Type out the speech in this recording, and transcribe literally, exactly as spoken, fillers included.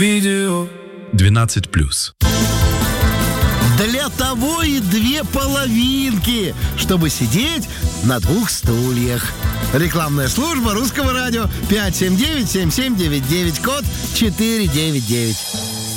видео. двенадцать плюс. Для того и две половинки, чтобы сидеть на двух стульях. Рекламная служба Русского радио. Пять семь девять семь семь девять девять, код четыре девять девять.